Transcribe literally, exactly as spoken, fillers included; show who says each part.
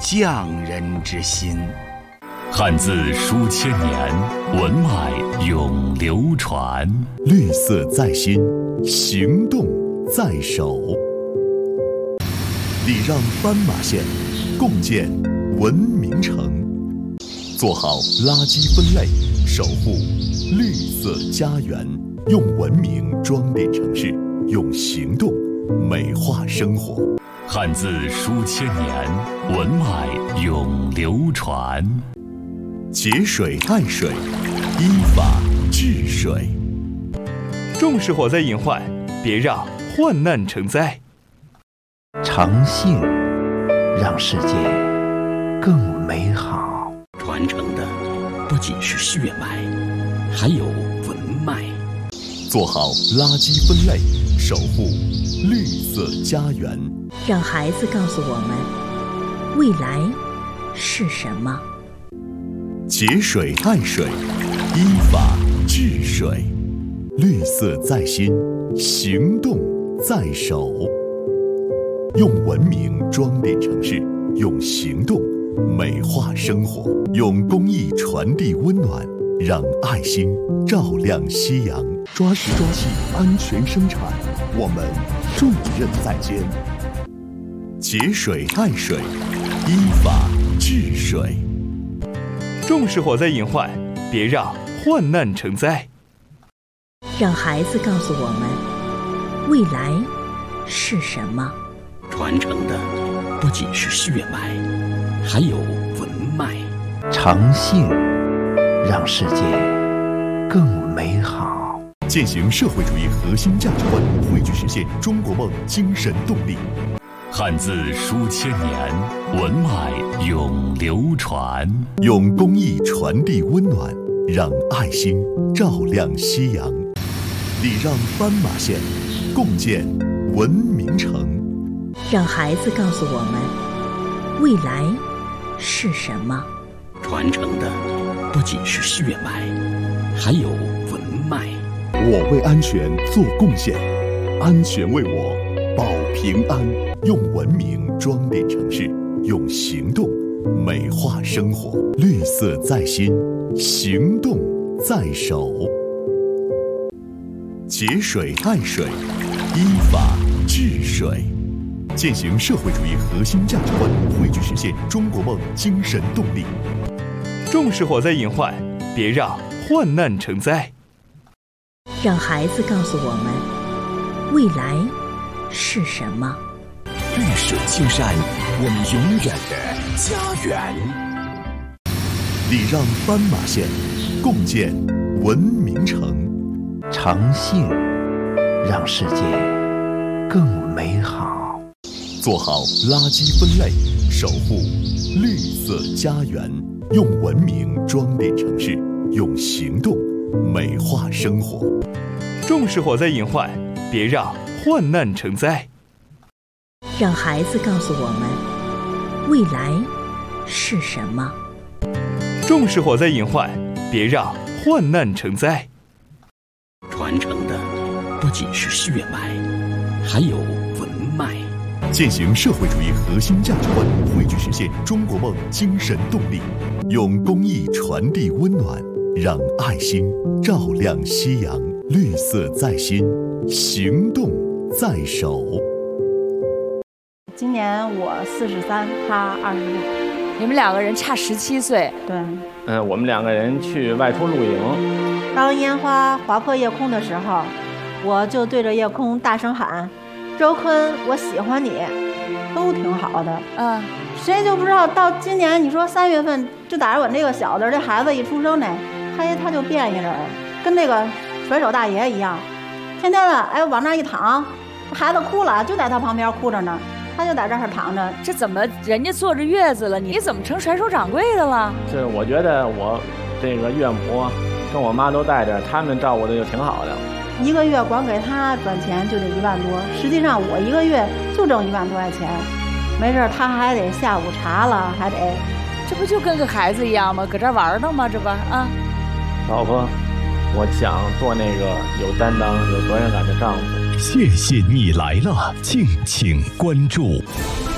Speaker 1: 匠人之心。
Speaker 2: 汉字书千年，文脉永流传。
Speaker 3: 绿色在心，行动在手。礼让斑马线，共建文明城。做好垃圾分类，守护绿色家园。用文明装点城市，用行动美化生活。
Speaker 2: 汉字书千年，文脉永流传。
Speaker 3: 节水爱水，依法治水。
Speaker 4: 重视火灾隐患，别让患难成灾。
Speaker 5: 诚信让世界更美好。
Speaker 6: 传承的不仅是血脉，还有文脉。
Speaker 3: 做好垃圾分类，守护绿色家园。
Speaker 7: 让孩子告诉我们，未来是什么。
Speaker 3: 节水爱水，依法治水。绿色在心，行动在手。用文明装点城市，用行动美化生活。用公益传递温暖，让爱心照亮夕阳。抓实抓细，安全生产，我们重任在肩。节水爱水，依法治水。
Speaker 4: 重视火灾隐患，别让患难成灾。
Speaker 7: 让孩子告诉我们，未来是什么。
Speaker 6: 传承的不仅是血脉，还有文脉。
Speaker 5: 诚信让世界更美好。
Speaker 3: 践行社会主义核心价值观，汇聚实现中国梦精神动力。
Speaker 2: 汉字书千年，文脉永流传。
Speaker 3: 用公益传递温暖，让爱心照亮夕阳。礼让斑马线，共建文明城。
Speaker 7: 让孩子告诉我们，未来是什么。
Speaker 6: 传承的不仅是血脉，还有文脉。
Speaker 3: 我为安全做贡献，安全为我保平安。用文明装点城市，用行动美化生活。绿色在心，行动在手。节水爱水，依法治水。践行社会主义核心价值观，汇聚实现中国梦精神动力。
Speaker 4: 重视火灾隐患，别让患难成灾。
Speaker 7: 让孩子告诉我们，未来是什么。
Speaker 6: 绿水青山，我们永远的家园。
Speaker 3: 礼让斑马线，共建文明城。
Speaker 5: 诚信让世界更美好。
Speaker 3: 做好垃圾分类，守护绿色家园。用文明装点城市，用行动美化生活。
Speaker 4: 重视火灾隐患，别让患难成灾。
Speaker 7: 让孩子告诉我们，未来是什么。
Speaker 4: 重视火灾隐患，别让患难成灾。
Speaker 6: 传承的不仅是血脉，还有文脉。
Speaker 3: 践行社会主义核心价值观，汇聚实现中国梦精神动力。用公益传递温暖，让爱心照亮夕阳。绿色在心，行动在手。
Speaker 8: 今年我四十三，他二十六，
Speaker 9: 你们两个人差十七岁。
Speaker 8: 对，
Speaker 10: 嗯，我们两个人去外出露营。
Speaker 8: 当烟花划破夜空的时候，我就对着夜空大声喊：“周坤，我喜欢你。”都挺好的。
Speaker 9: 嗯，
Speaker 8: 谁就不知道到今年，你说三月份就打着我这个小子，这孩子一出生呢，嘿，他就变一人，跟那个甩手大爷一样，天天的哎往那一躺，孩子哭了就在他旁边哭着呢，他就在这儿躺着。
Speaker 9: 这怎么人家坐着月子了，你怎么成甩手掌柜的了？
Speaker 10: 这我觉得我这个岳母跟我妈都带着，他们照顾的就挺好的。
Speaker 8: 一个月光给他赚钱就得一万多，实际上我一个月就挣一万多块钱，没事他还得下午茶了，还得，
Speaker 9: 这不就跟个孩子一样吗？搁这玩呢吗？这不啊，
Speaker 10: 老婆，我想做那个有担当、有责任感的丈夫。
Speaker 2: 谢谢你来了，敬请关注。